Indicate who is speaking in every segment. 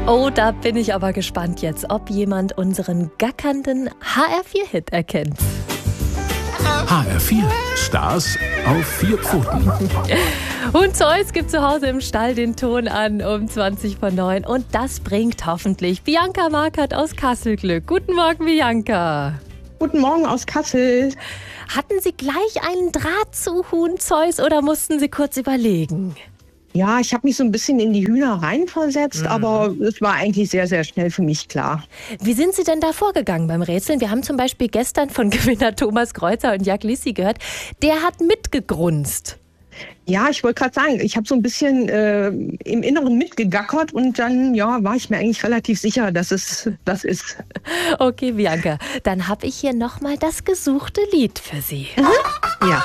Speaker 1: Oh, da bin ich aber gespannt jetzt, ob jemand unseren gackernden HR4-Hit erkennt.
Speaker 2: HR4 Stars auf 4 Pfoten.
Speaker 1: Und Zeus gibt zu Hause im Stall den Ton an um 20:09 und das bringt hoffentlich Bianca Markert aus Kassel Glück. Guten Morgen, Bianca.
Speaker 3: Guten Morgen aus Kassel.
Speaker 1: Hatten Sie gleich einen Draht zu Huhn Zeus oder mussten Sie kurz überlegen?
Speaker 3: Ja, ich habe mich so ein bisschen in die Hühner reinversetzt, aber es war eigentlich sehr, sehr schnell für mich klar.
Speaker 1: Wie sind Sie denn da vorgegangen beim Rätseln? Wir haben zum Beispiel gestern von Gewinner Thomas Kreuzer und Jack Lissi gehört. Der hat mitgegrunzt.
Speaker 3: Ja, ich wollte gerade sagen, ich habe so ein bisschen im Inneren mitgegackert und dann war ich mir eigentlich relativ sicher, dass es das ist.
Speaker 1: Okay, Bianca, dann habe ich hier nochmal das gesuchte Lied für Sie.
Speaker 3: Ja.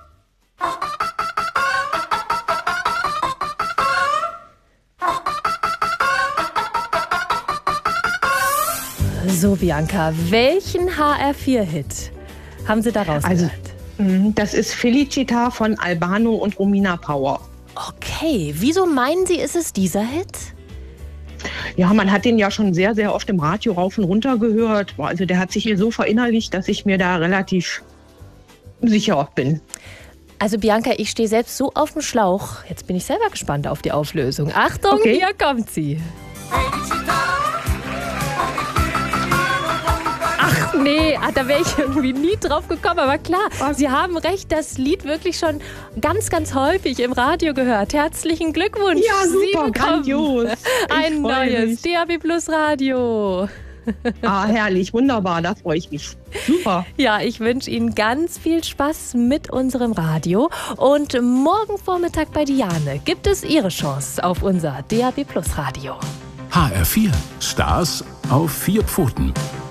Speaker 1: So, Bianca, welchen HR4-Hit haben Sie daraus
Speaker 3: Also,
Speaker 1: gehört?
Speaker 3: das ist Felicita von Albano und Romina Power.
Speaker 1: Okay, wieso meinen Sie, ist es dieser Hit?
Speaker 3: Ja, man hat den ja schon sehr, sehr oft im Radio rauf und runter gehört. Also der hat sich hier so verinnerlicht, dass ich mir da relativ sicher bin.
Speaker 1: Also Bianca, ich stehe selbst so auf dem Schlauch. Jetzt bin ich selber gespannt auf die Auflösung. Achtung,
Speaker 3: Okay.
Speaker 1: Hier kommt sie. Ach nee, da wäre ich irgendwie nie drauf gekommen. Aber klar, Sie haben recht, das Lied wirklich schon ganz, ganz häufig im Radio gehört. Herzlichen Glückwunsch.
Speaker 3: Ja, super,
Speaker 1: Sie bekommen
Speaker 3: grandios.
Speaker 1: ein
Speaker 3: Ich freu
Speaker 1: neues
Speaker 3: mich.
Speaker 1: DAB Plus Radio.
Speaker 3: Ah, herrlich, wunderbar, da freue ich mich. Super.
Speaker 1: Ja, ich wünsche Ihnen ganz viel Spaß mit unserem Radio. Und morgen Vormittag bei Diane gibt es Ihre Chance auf unser DAB Plus Radio.
Speaker 2: HR4 Stars auf 4 Pfoten.